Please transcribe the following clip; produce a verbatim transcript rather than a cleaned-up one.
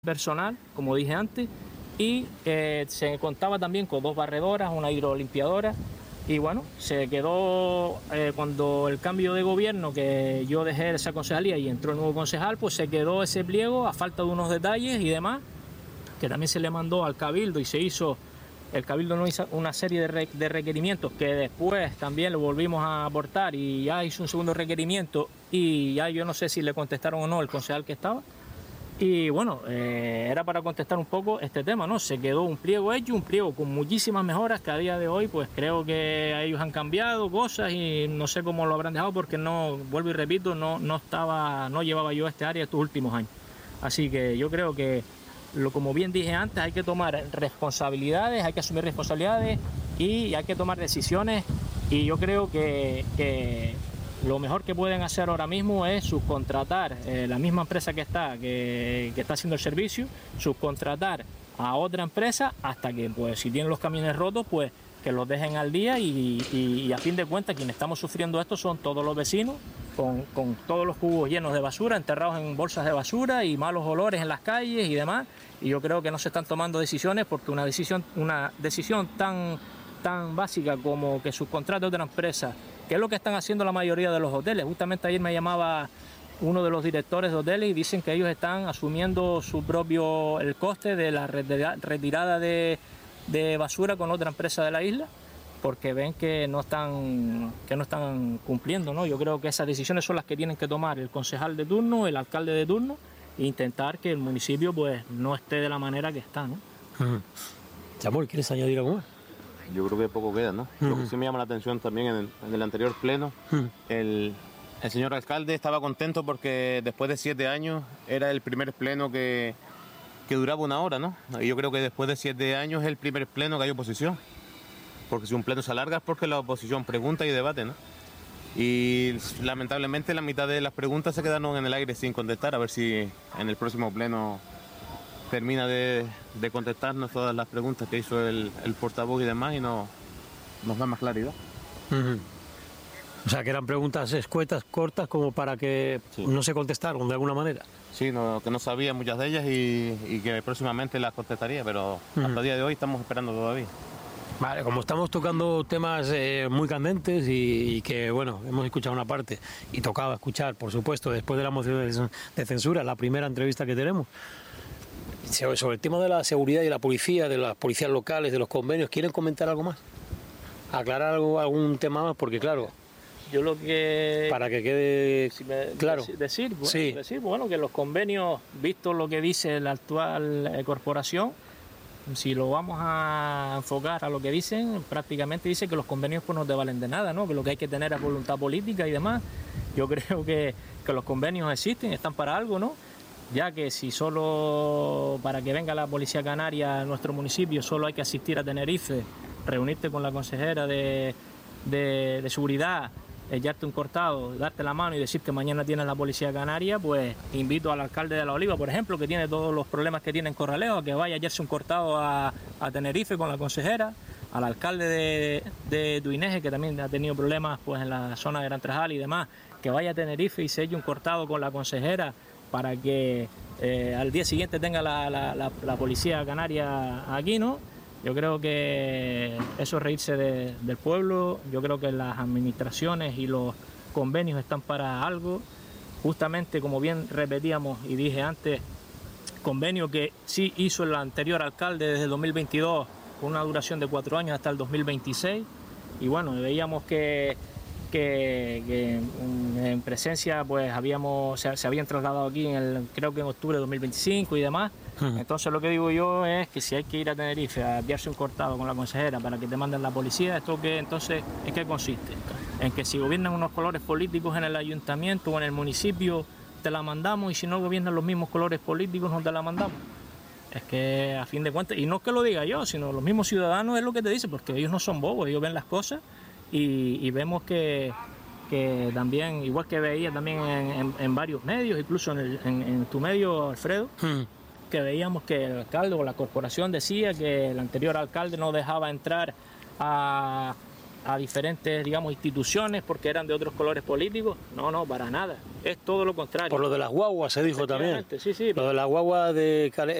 personal, como dije antes, y eh, se contaba también con dos barredoras, una hidrolimpiadora, y bueno, se quedó eh, cuando el cambio de gobierno, que yo dejé esa concejalía y entró el nuevo concejal, pues se quedó ese pliego a falta de unos detalles y demás, que también se le mandó al Cabildo y se hizo, el Cabildo no hizo una serie de, re, de requerimientos que después también lo volvimos a aportar y ya hizo un segundo requerimiento y ya yo no sé si le contestaron o no el concejal que estaba. Y bueno, eh, era para contestar un poco este tema, ¿no? Se quedó un pliego hecho, un pliego con muchísimas mejoras que a día de hoy, pues creo que ellos han cambiado cosas y no sé cómo lo habrán dejado porque no, vuelvo y repito, no, no estaba, no llevaba yo este área estos últimos años. Así que yo creo que, lo, como bien dije antes, hay que tomar responsabilidades, hay que asumir responsabilidades y hay que tomar decisiones y yo creo que... que lo mejor que pueden hacer ahora mismo es subcontratar eh, la misma empresa que está, que, que está haciendo el servicio, subcontratar a otra empresa hasta que, pues, si tienen los camiones rotos, pues que los dejen al día y, y, y a fin de cuentas quienes estamos sufriendo esto son todos los vecinos, con, con todos los cubos llenos de basura, enterrados en bolsas de basura y malos olores en las calles y demás. Y yo creo que no se están tomando decisiones porque una decisión, una decisión tan, tan básica como que subcontrate a otra empresa, que es lo que están haciendo la mayoría de los hoteles. Justamente ayer me llamaba uno de los directores de hoteles y dicen que ellos están asumiendo su propio el coste de la retirada de, de basura con otra empresa de la isla, porque ven que no están que no están cumpliendo, ¿no? Yo creo que esas decisiones son las que tienen que tomar el concejal de turno, el alcalde de turno, e intentar que el municipio pues no esté de la manera que está, ¿no? Uh-huh. Samuel, ¿quieres añadir algo más? Yo creo que poco queda, ¿no? Uh-huh. Lo que sí me llama la atención también en el, en el anterior pleno, uh-huh. el, el señor alcalde estaba contento porque después de siete años era el primer pleno que, que duraba una hora, ¿no? Y yo creo que después de siete años es el primer pleno que hay oposición. Porque si un pleno se alarga es porque la oposición pregunta y debate, ¿no? Y lamentablemente la mitad de las preguntas se quedaron en el aire sin contestar. A ver si en el próximo pleno termina de, de contestarnos todas las preguntas que hizo el, el portavoz y demás y no, nos da más claridad. Uh-huh. O sea, que eran preguntas escuetas, cortas, como para que sí. no se contestaron de alguna manera. Sí, no, que no sabía muchas de ellas y, y que próximamente las contestaría, pero uh-huh. hasta el día de hoy estamos esperando todavía. Vale, como estamos tocando temas eh, muy candentes y, y que, bueno, hemos escuchado una parte y tocaba escuchar, por supuesto, después de la moción de, de censura, la primera entrevista que tenemos, sobre el tema de la seguridad y la policía, de las policías locales, de los convenios, ¿quieren comentar algo más? ¿Aclarar algo, algún tema más? Porque, claro, yo lo que... Para que quede si me, claro. Decir, bueno, sí. decir, bueno, que los convenios, visto lo que dice la actual eh, corporación, si lo vamos a enfocar a lo que dicen, prácticamente dice que los convenios pues no te valen de nada, ¿no? Que lo que hay que tener es voluntad política y demás. Yo creo que, que los convenios existen, están para algo, ¿no? Ya que si solo para que venga la Policía Canaria a nuestro municipio solo hay que asistir a Tenerife, reunirte con la consejera de, de, de seguridad, echarte un cortado, darte la mano y decir que mañana tienes la Policía Canaria, pues invito al alcalde de La Oliva, por ejemplo, que tiene todos los problemas que tiene en Corralejo, a que vaya a echarse un cortado a, a Tenerife con la consejera, al alcalde de, de Tuineje, que también ha tenido problemas pues en la zona de Gran Trajal y demás, que vaya a Tenerife y se eche un cortado con la consejera para que eh, al día siguiente tenga la, la, la, la Policía Canaria aquí, ¿no? Yo creo que eso es reírse de, del pueblo. Yo creo que las administraciones y los convenios están para algo. Justamente, como bien repetíamos y dije antes, convenio que sí hizo el anterior alcalde desde el dos mil veintidós con una duración de cuatro años hasta el dos mil veintiséis. Y bueno, veíamos que, que, que en presencia pues habíamos se, se habían trasladado aquí en el, creo que en octubre de dos mil veinticinco y demás. Entonces lo que digo yo es que si hay que ir a Tenerife a enviarse un cortado con la consejera para que te manden la policía, ¿esto qué entonces en qué consiste? En que si gobiernan unos colores políticos en el ayuntamiento o en el municipio te la mandamos y si no gobiernan los mismos colores políticos no te la mandamos. Es que a fin de cuentas, y no es que lo diga yo, sino los mismos ciudadanos es lo que te dicen, porque ellos no son bobos, ellos ven las cosas y, y vemos que, que también, igual que veía también en, en, en varios medios, incluso en, el, en, en tu medio, Alfredo, hmm. que veíamos que el alcalde o la corporación decía que el anterior alcalde no dejaba entrar a, a diferentes, digamos, instituciones porque eran de otros colores políticos. No, no, para nada. Es todo lo contrario. Por lo de las guaguas se dijo también. Sí, sí. Lo de las guaguas de